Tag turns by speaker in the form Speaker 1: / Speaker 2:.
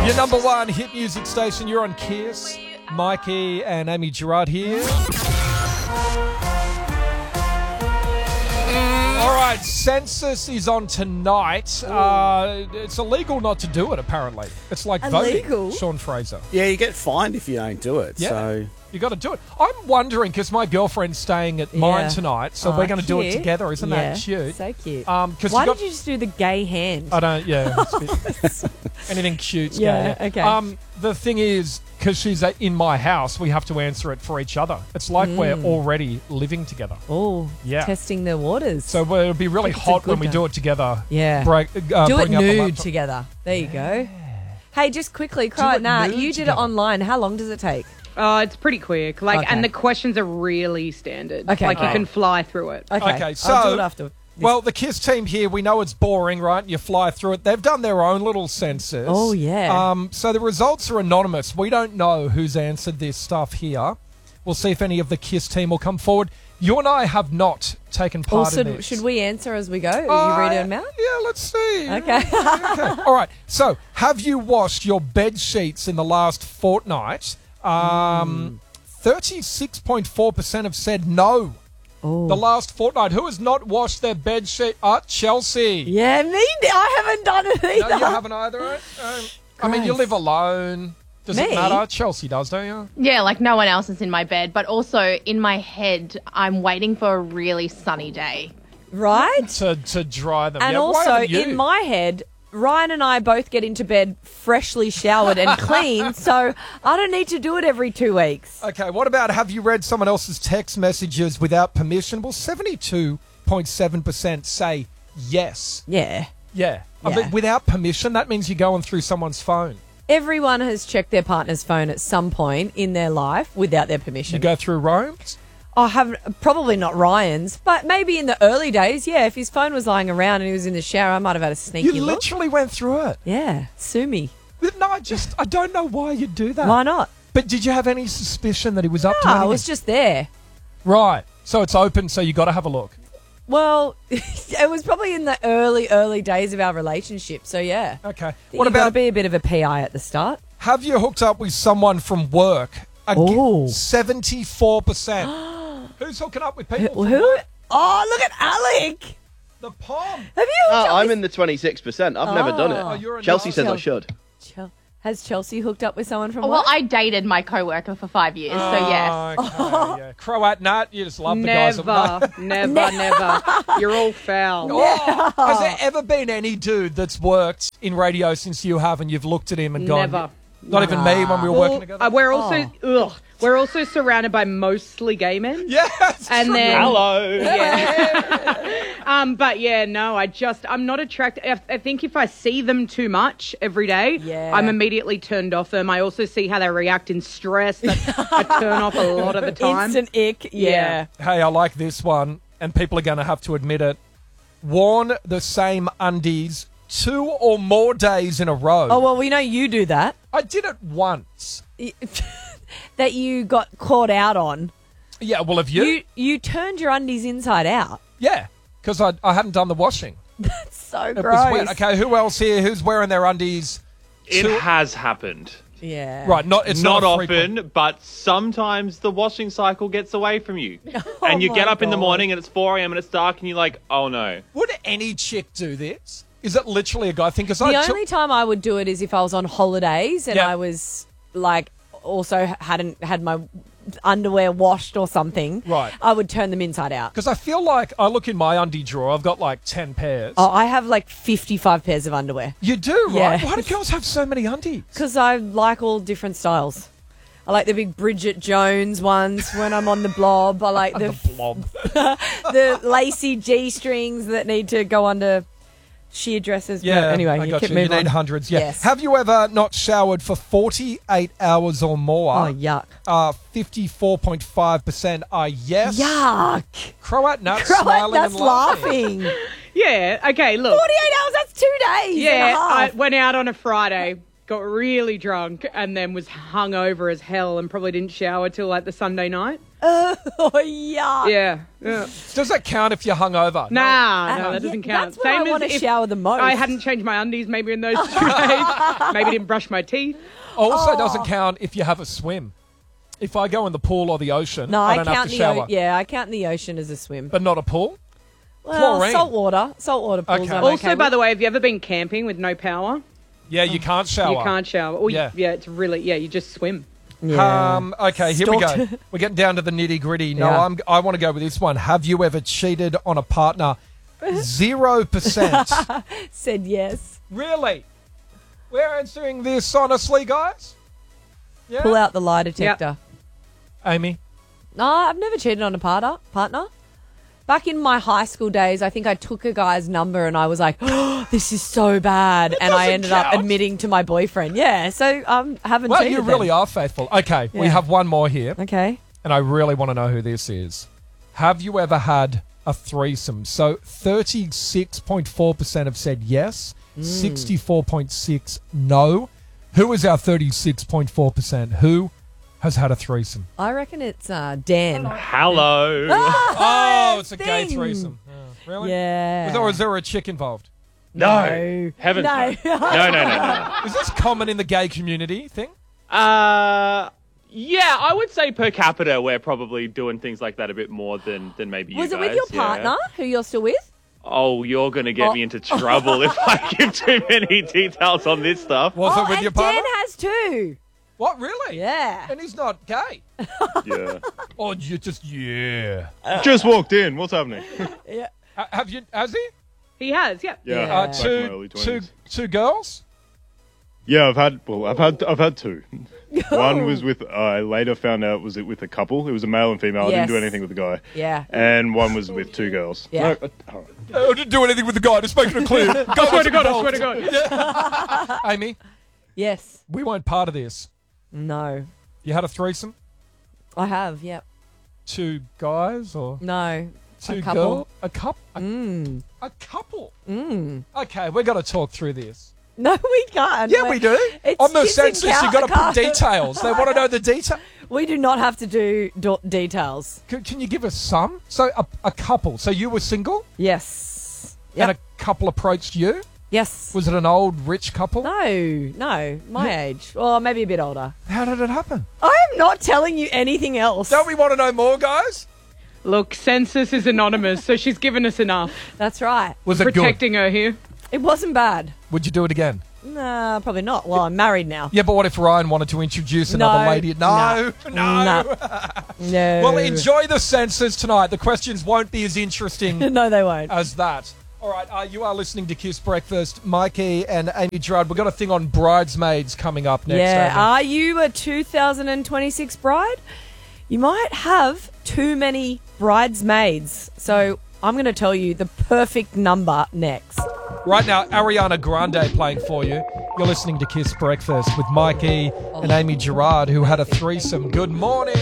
Speaker 1: Your number one hit music station. You're on Kiss. Mikey and Amy Gerard here. All right, census is on tonight. It's illegal not to do it, apparently. It's like
Speaker 2: illegal?
Speaker 1: voting, Sean Fraser.
Speaker 3: Yeah, you get fined if you don't do it.
Speaker 1: Yeah,
Speaker 3: So
Speaker 1: you got to do it. I'm wondering, because my girlfriend's staying at mine tonight, so we're going to do it
Speaker 2: cute.
Speaker 1: together. Isn't that cute?
Speaker 2: So cute.
Speaker 1: Why
Speaker 2: did you just do the gay hand?
Speaker 1: I don't, it's a bit, anything cute's
Speaker 2: Yeah,
Speaker 1: gay.
Speaker 2: okay.
Speaker 1: The thing is, because she's in my house, we have to answer it for each other. It's like we're already living together.
Speaker 2: Oh,
Speaker 1: Yeah.
Speaker 2: testing the waters.
Speaker 1: So it'll be really
Speaker 2: It's a
Speaker 1: hot
Speaker 2: good
Speaker 1: when we
Speaker 2: one.
Speaker 1: do it together.
Speaker 2: Yeah.
Speaker 1: Do
Speaker 2: do it
Speaker 1: bring up a
Speaker 2: nude
Speaker 1: laptop.
Speaker 2: together. There you go. Hey, just quickly,
Speaker 1: Do
Speaker 2: Cry
Speaker 1: it
Speaker 2: Nat,
Speaker 1: nude
Speaker 2: you did
Speaker 1: together.
Speaker 2: it online. How long does it take?
Speaker 4: It's pretty quick.
Speaker 2: Okay.
Speaker 4: And the questions are really standard.
Speaker 2: Okay,
Speaker 4: Like, you
Speaker 2: great.
Speaker 4: can fly through it.
Speaker 1: Okay, so
Speaker 2: I'll do it after.
Speaker 1: Well, the Kiss team here, we know it's boring, right? You fly through it. They've done their own little census.
Speaker 2: Oh, yeah.
Speaker 1: So the results are anonymous. We don't know who's answered this stuff here. We'll see if any of the Kiss team will come forward. You and I have not taken part in this.
Speaker 2: Should we answer as we go? You read them out?
Speaker 1: Yeah, let's see.
Speaker 2: Okay.
Speaker 1: Okay. All right. So, have you washed your bed sheets in the last fortnight? 36.4% have said no.
Speaker 2: Oh.
Speaker 1: The last fortnight. Who has not washed their bed sheet? Chelsea.
Speaker 2: Yeah, me. I haven't done it either.
Speaker 1: No, you haven't either. Right? I mean, you
Speaker 2: Gross.
Speaker 1: live alone. Does it
Speaker 2: Me?
Speaker 1: matter? Chelsea does, don't you?
Speaker 5: Yeah, like no one else is in my bed, but also in my head, I'm waiting for a really sunny day.
Speaker 2: Right?
Speaker 1: To dry them.
Speaker 2: And
Speaker 1: Yeah, why
Speaker 2: also,
Speaker 1: haven't you?
Speaker 2: in my head, Ryan and I both get into bed freshly showered and clean, so I don't need to do it every 2 weeks.
Speaker 1: Okay, what about have you read someone else's text messages without permission? Well, 72.7% say yes.
Speaker 2: Yeah.
Speaker 1: Yeah.
Speaker 2: Yeah.
Speaker 1: But without permission, that means you're going through someone's phone.
Speaker 2: Everyone has checked their partner's phone at some point in their life without their permission.
Speaker 1: You go through Rome's?
Speaker 2: I have probably not Ryan's, but maybe in the early days, yeah. If his phone was lying around and he was in the shower, I might have had a sneaky
Speaker 1: You
Speaker 2: look.
Speaker 1: literally went through it.
Speaker 2: Yeah, sue me.
Speaker 1: But no, I don't know why you'd do that.
Speaker 2: Why not?
Speaker 1: But did you have any suspicion that he was up to
Speaker 2: No,
Speaker 1: anything?
Speaker 2: I was just there.
Speaker 1: Right. So it's open, so you got to have a look.
Speaker 2: Well, it was probably in the early days of our relationship, so yeah.
Speaker 1: Okay.
Speaker 2: What about be a bit of a PI at the start?
Speaker 1: Have you hooked up with someone from work?
Speaker 2: Oh.
Speaker 1: 74%. Who's hooking up with people from
Speaker 2: Who?
Speaker 1: work?
Speaker 2: Oh, look at Alec.
Speaker 1: The Pom.
Speaker 2: Have you? hooked up
Speaker 6: I'm
Speaker 2: with-
Speaker 6: in the 26%. I've never done
Speaker 2: Oh,
Speaker 6: it.
Speaker 1: you're a
Speaker 6: Chelsea
Speaker 1: nice-
Speaker 6: says I should.
Speaker 2: Has Chelsea hooked up with someone from
Speaker 5: Well,
Speaker 2: work?
Speaker 5: I dated my coworker for 5 years, so yes.
Speaker 1: Okay, yeah. Croat Nat, you just love the guys.
Speaker 4: Never. You're all foul.
Speaker 1: Oh, has there ever been any dude that's worked in radio since you have and you've looked at him and gone,
Speaker 4: Never.
Speaker 1: not even me when we were working together?
Speaker 4: We're also surrounded by mostly gay men.
Speaker 1: Yeah, it's
Speaker 4: And
Speaker 1: true.
Speaker 4: then
Speaker 6: Hello.
Speaker 4: but yeah, no, I'm not attracted. I think if I see them too much every day,
Speaker 2: Yeah.
Speaker 4: I'm immediately turned off them. I also see how they react in stress. I turn off a lot of the time.
Speaker 2: Instant ick. Yeah.
Speaker 1: Hey, I like this one, and people are going to have to admit it. Worn the same undies 2 or more days in a row.
Speaker 2: Oh, well, we know you do that.
Speaker 1: I did it once.
Speaker 2: That you got caught out on.
Speaker 1: Yeah, well, have you?
Speaker 2: You turned your undies inside out.
Speaker 1: Yeah, because I hadn't done the washing.
Speaker 2: So
Speaker 1: It
Speaker 2: gross.
Speaker 1: was wet. Okay, who else here? Who's wearing their undies?
Speaker 7: It has happened.
Speaker 2: Yeah.
Speaker 1: Right, it's not
Speaker 7: often,
Speaker 1: frequent.
Speaker 7: but sometimes the washing cycle gets away from you.
Speaker 2: Oh
Speaker 7: And you
Speaker 2: my
Speaker 7: get up in the
Speaker 2: God.
Speaker 7: morning and it's 4 a.m. and it's dark and you're like, oh no.
Speaker 1: Would any chick do this? Is it literally a guy thing? Because
Speaker 2: The only time I would do it is if I was on holidays and
Speaker 1: Yeah.
Speaker 2: I was like also hadn't had my underwear washed or something.
Speaker 1: Right.
Speaker 2: I would turn them inside out.
Speaker 1: Because I feel like I look in my undie drawer, I've got like 10 pairs.
Speaker 2: Oh, I have like 55 pairs of underwear
Speaker 1: You do, right?
Speaker 2: Yeah.
Speaker 1: Why do girls have so many undies?
Speaker 2: because I like all different styles. I like the big Bridget Jones ones when I'm on the blob. I like the
Speaker 1: Blob.
Speaker 2: the lacy G-strings that need to go under sheer dresses.
Speaker 1: Yeah,
Speaker 2: But anyway,
Speaker 1: I
Speaker 2: you
Speaker 1: got
Speaker 2: keep
Speaker 1: you. You
Speaker 2: moving
Speaker 1: need
Speaker 2: on.
Speaker 1: hundreds, yeah.
Speaker 2: Yes.
Speaker 1: Have you ever not showered for 48 hours or more?
Speaker 2: Oh, yuck.
Speaker 1: 54.5% are yes.
Speaker 2: Yuck.
Speaker 1: Croat Nut
Speaker 2: Croat
Speaker 1: smiling
Speaker 2: Nut's
Speaker 1: and laughing.
Speaker 2: laughing.
Speaker 4: Yeah. Okay. Look.
Speaker 2: 48 hours, that's 2 days.
Speaker 4: Yeah,
Speaker 2: and a
Speaker 4: I
Speaker 2: half.
Speaker 4: went out on a Friday, got really drunk, and then was hungover as hell and probably didn't shower till like the Sunday night.
Speaker 2: Oh, yeah.
Speaker 4: Yeah.
Speaker 1: Does that count if you're hungover?
Speaker 4: Nah, no, that doesn't count.
Speaker 2: That's when I want to
Speaker 4: if
Speaker 2: shower the most.
Speaker 4: I hadn't changed my undies maybe in those 2 days. Maybe didn't brush my teeth.
Speaker 1: Also doesn't count if you have a swim. If I go in the pool or the ocean,
Speaker 2: No,
Speaker 1: I don't have
Speaker 2: count
Speaker 1: to shower.
Speaker 2: I count in the ocean as a swim.
Speaker 1: But not a pool?
Speaker 2: Well,
Speaker 1: chlorine.
Speaker 2: saltwater pools.
Speaker 1: Okay.
Speaker 2: I'm
Speaker 4: Also,
Speaker 2: okay
Speaker 4: by
Speaker 2: with.
Speaker 4: the way, have you ever been camping with no power?
Speaker 1: Yeah, you can't shower.
Speaker 4: You can't shower. Or
Speaker 1: Yeah.
Speaker 4: it's really, you just swim.
Speaker 1: Okay, here we go.
Speaker 2: Stalked.
Speaker 1: We're getting down to the nitty gritty. No,
Speaker 2: Yeah.
Speaker 1: I want to go with this one. Have you ever cheated on a partner? 0%.
Speaker 2: Said yes.
Speaker 1: Really? We're answering this honestly, guys? Yeah?
Speaker 2: Pull out the lie detector.
Speaker 1: Amy?
Speaker 2: No, I've never cheated on a partner. Back in my high school days, I think I took a guy's number and I was like, oh, this is so bad. And I
Speaker 1: doesn't
Speaker 2: ended up
Speaker 1: count.
Speaker 2: admitting to my boyfriend. Yeah, so haven't
Speaker 1: Well,
Speaker 2: cheated
Speaker 1: you
Speaker 2: then.
Speaker 1: really are faithful. Okay, we
Speaker 2: Yeah.
Speaker 1: have one more here,
Speaker 2: Okay.
Speaker 1: and I really want to know who this is. Have you ever had a threesome? So 36.4% have said yes, 64.6% no. Who is our 36.4%? Who has had a threesome?
Speaker 2: I reckon it's Dan.
Speaker 7: Hello.
Speaker 1: Oh, it's a gay
Speaker 2: Sting.
Speaker 1: threesome. Really?
Speaker 2: Yeah.
Speaker 1: Or is there a chick involved?
Speaker 7: No. Heavens.
Speaker 2: No.
Speaker 7: No.
Speaker 1: Is this common in the gay community thing?
Speaker 7: Yeah, I would say per capita we're probably doing things like that a bit more than maybe you
Speaker 2: Was
Speaker 7: guys.
Speaker 2: it with your
Speaker 7: yeah.
Speaker 2: partner who you're still with?
Speaker 7: Oh, you're going to get me into trouble if I give too many details on this stuff.
Speaker 1: Was it with your
Speaker 2: and
Speaker 1: partner?
Speaker 2: Dan has too.
Speaker 1: What, really?
Speaker 2: Yeah.
Speaker 1: And he's not gay?
Speaker 6: Yeah.
Speaker 1: Or you just, yeah.
Speaker 6: Just walked in. What's happening?
Speaker 1: Has he?
Speaker 4: He has, yeah.
Speaker 6: Yeah.
Speaker 2: Yeah.
Speaker 6: back in my early 20s.
Speaker 1: Two girls?
Speaker 6: Yeah, I've had two. One was with I later found out was it with a couple. It was a male and female. I didn't do
Speaker 2: Yes.
Speaker 6: anything with the guy.
Speaker 2: Yeah.
Speaker 6: And one was with two girls.
Speaker 2: Yeah.
Speaker 6: No, all right.
Speaker 1: I didn't do anything with the guy, just making it clear.
Speaker 4: I swear to God.
Speaker 1: Amy,
Speaker 2: Yes.
Speaker 1: we weren't part of this.
Speaker 2: No.
Speaker 1: You had a threesome?
Speaker 2: I have, yep.
Speaker 1: Two guys or
Speaker 2: No.
Speaker 1: two
Speaker 2: a couple.
Speaker 1: girls? A couple? A couple? Okay, we're going to talk through this.
Speaker 2: No, we can't.
Speaker 1: Yeah, we do.
Speaker 2: It's
Speaker 1: On the
Speaker 2: kids in
Speaker 1: census, you got to put
Speaker 2: car-
Speaker 1: details. They want to know the detail.
Speaker 2: We do not have to do details.
Speaker 1: Can you give us some? So a couple. So you were single
Speaker 2: Yes.
Speaker 1: and
Speaker 2: Yep.
Speaker 1: a couple approached you?
Speaker 2: Yes.
Speaker 1: Was it an old rich couple?
Speaker 2: No, my age. Or maybe a bit older.
Speaker 1: How did it happen?
Speaker 2: I am not telling you anything else.
Speaker 1: Don't we want to know more, guys?
Speaker 4: Look, census is anonymous, so she's given us enough.
Speaker 2: That's right.
Speaker 1: Was it good?
Speaker 4: Protecting her here.
Speaker 2: It wasn't bad.
Speaker 1: Would you do it again?
Speaker 2: Nah, probably not. Well, I'm married now.
Speaker 1: Yeah, but what if Ryan wanted to introduce another
Speaker 2: No.
Speaker 1: lady? No.
Speaker 2: No.
Speaker 1: Well, enjoy the census tonight. The questions won't be as interesting
Speaker 2: No, they won't.
Speaker 1: as that. All right, you are listening to Kiss Breakfast. Mikey and Amy Gerard, we've got a thing on bridesmaids coming up next.
Speaker 2: Yeah.
Speaker 1: Amy.
Speaker 2: Are you a 2026 bride? You might have too many bridesmaids. So I'm going to tell you the perfect number next.
Speaker 1: Right now, Ariana Grande playing for you. You're listening to Kiss Breakfast with Mikey and Amy Gerard, who had a threesome. Good morning.